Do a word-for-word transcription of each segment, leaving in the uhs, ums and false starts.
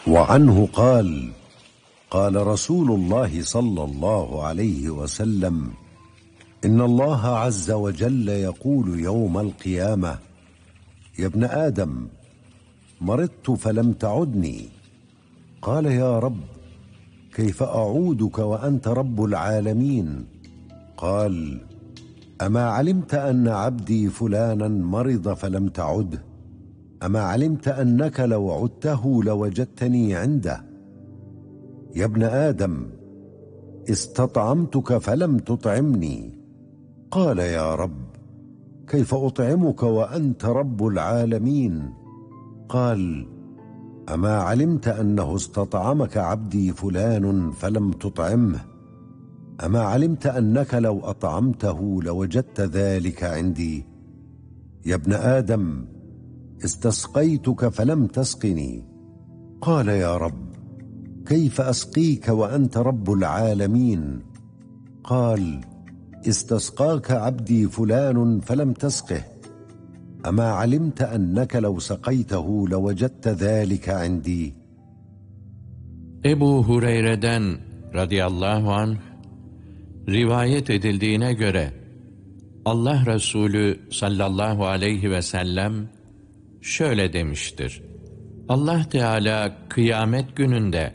وعنه قال قال رسول الله صلى الله عليه وسلم إن الله عز وجل يقول يوم القيامة يا ابن آدم مرضت فلم تعدني قال يا رب كيف أعودك وأنت رب العالمين قال أما علمت أن عبدي فلانا مرض فلم تعده أما علمت أنك لو عدته لوجدتني عنده يا ابن آدم استطعمتك فلم تطعمني قال يا رب كيف أطعمك وأنت رب العالمين قال أما علمت أنه استطعمك عبدي فلان فلم تطعمه أما علمت أنك لو أطعمته لوجدت ذلك عندي يا ابن آدم استسقيتك فلم تسقني قال يا رب كيف أسقيك وأنت رب العالمين قال استسقاك عبدي فلان فلم تسقه أما علمت أنك لو سقيته لوجدت ذلك عندي. Ebu Hureyre'den radıyallahu anh rivayet edildiğine göre Allah Resulü sallallahu aleyhi ve sellem şöyle demiştir: Allah Teala kıyamet gününde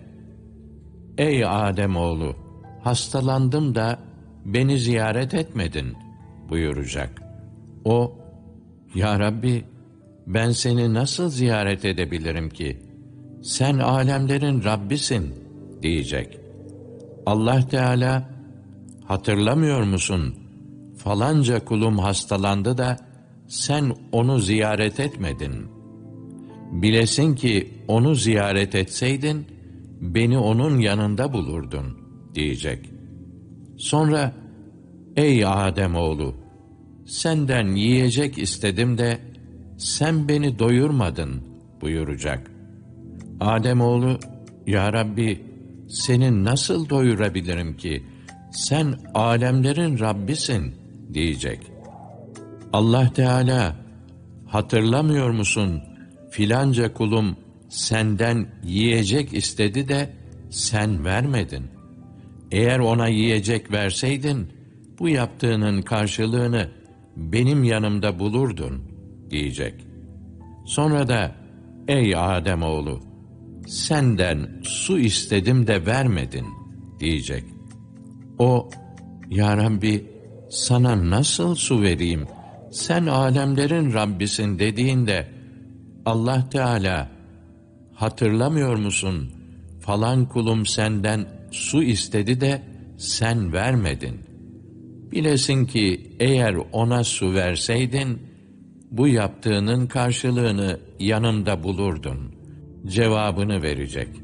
ey Ademoğlu hastalandım da beni ziyaret etmedin buyuracak. O, ya Rabbi ben seni nasıl ziyaret edebilirim ki? Sen alemlerin Rabbisin diyecek. Allah Teala, hatırlamıyor musun? Falanca kulum hastalandı da sen onu ziyaret etmedin. Bilesin ki onu ziyaret etseydin, beni onun yanında bulurdun diyecek. Sonra, ey Ademoğlu, senden yiyecek istedim de sen beni doyurmadın buyuracak. Ademoğlu, ya Rabbi seni nasıl doyurabilirim ki? Sen alemlerin Rabbisin diyecek. Allah Teala, hatırlamıyor musun? Filanca kulum senden yiyecek istedi de sen vermedin. Eğer ona yiyecek verseydin, bu yaptığının karşılığını benim yanımda bulurdun diyecek. Sonra da, ey Ademoğlu, senden su istedim de vermedin diyecek. O, ya Rabbi sana nasıl su vereyim? Sen alemlerin Rabbisin dediğinde, Allah Teala, hatırlamıyor musun? Falan kulum senden su istedi de sen vermedin. Bilesin ki eğer ona su verseydin, bu yaptığının karşılığını yanımda bulurdun cevabını verecek.